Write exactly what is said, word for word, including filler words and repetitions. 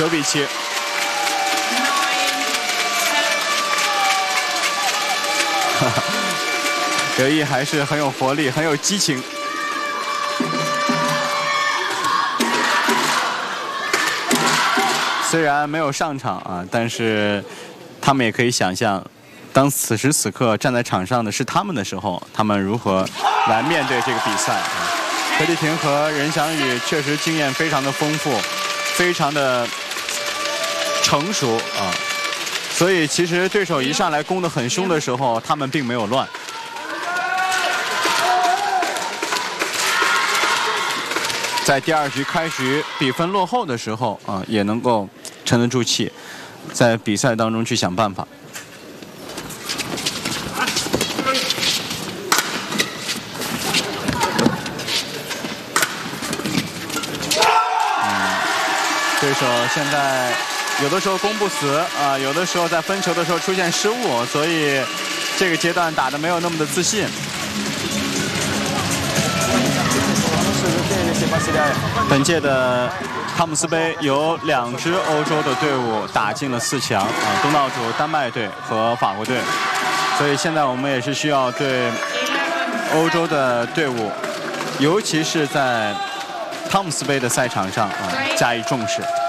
九比七。刘毅还是很有活力，很有激情。虽然没有上场啊，但是他们也可以想象，当此时此刻站在场上的是他们的时候，他们如何来面对这个比赛。何丽婷和任翔宇确实经验非常的丰富，非常的成熟啊，所以其实对手一上来攻得很凶的时候，他们并没有乱。在第二局开局比分落后的时候啊，也能够沉得住气，在比赛当中去想办法。对手现在有的时候攻不死啊，有的时候在分球的时候出现失误，所以这个阶段打得没有那么的自信。本届的汤姆斯杯有两支欧洲的队伍打进了四强啊，东道主丹麦队和法国队，所以现在我们也是需要对欧洲的队伍，尤其是在汤姆斯杯的赛场上啊加以重视。